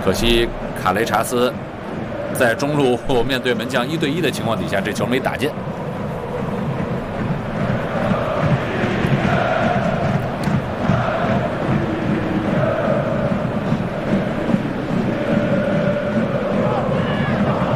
可惜卡雷查斯在中路面对门将1对1的情况底下，这球没打进。